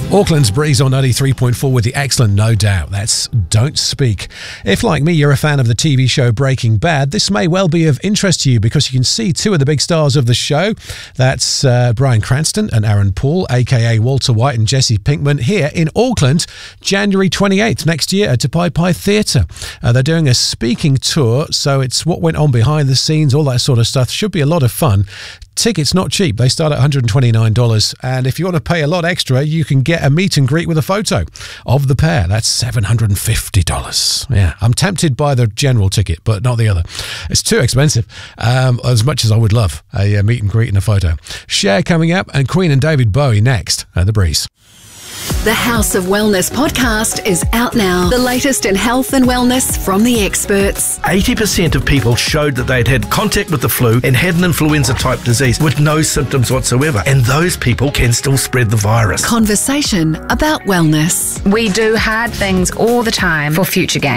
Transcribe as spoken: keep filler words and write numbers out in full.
Auckland's Breeze on ninety-three point four with the excellent No Doubt. That's Don't Speak. If, like me, you're a fan of the T V show Breaking Bad, this may well be of interest to you because you can see two of the big stars of the show. That's uh, Bryan Cranston and Aaron Paul, a k a. Walter White and Jesse Pinkman, here in Auckland, January twenty-eighth next year at Te Pai Pai Theatre. Uh, they're doing a speaking tour, so it's what went on behind the scenes, all that sort of stuff. Should be a lot of fun. Tickets not cheap. They start at one hundred twenty-nine dollars, and if you want to pay a lot extra, you can get a meet and greet with a photo of the pair. That's seven hundred fifty dollars. Yeah, I'm tempted by the general ticket, but not the other. It's too expensive, um, as much as I would love a, a meet and greet and a photo. Cher coming up, and Queen and David Bowie next at The Breeze. The House of Wellness podcast is out now. The latest in health and wellness from the experts. eighty percent of people showed that they'd had contact with the flu and had an influenza-type disease with no symptoms whatsoever. And those people can still spread the virus. Conversation about wellness. We do hard things all the time for future gain.